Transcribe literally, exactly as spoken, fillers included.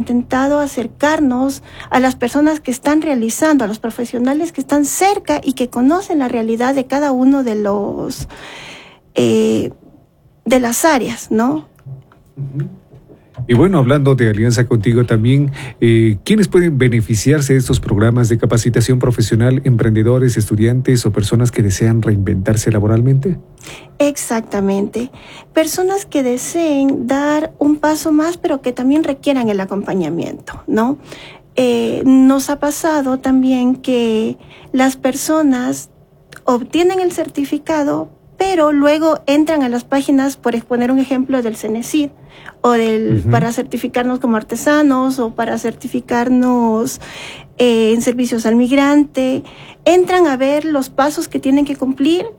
intentado acercarnos a las personas que están realizando, a los profesionales que están cerca y que conocen la realidad de cada uno de los eh, de las áreas, ¿no? Uh-huh. Y bueno, hablando de alianza contigo también, eh, ¿quiénes pueden beneficiarse de estos programas de capacitación profesional? ¿Emprendedores, estudiantes o personas que desean reinventarse laboralmente? Exactamente. Personas que deseen dar un paso más, pero que también requieran el acompañamiento, ¿no? Eh, nos ha pasado también que las personas obtienen el certificado, pero luego entran a las páginas, por exponer un ejemplo, del CENESID, o del, uh-huh. para certificarnos como artesanos, o para certificarnos eh, en servicios al migrante. Entran a ver los pasos que tienen que cumplir,